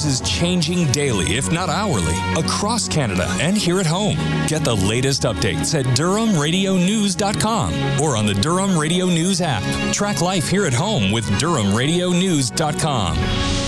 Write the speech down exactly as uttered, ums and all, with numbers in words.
news is changing daily, if not hourly, across Canada and here at home. Get the latest updates at Durham Radio News dot com or on the Durham Radio News app. Track life here at home with Durham Radio News dot com.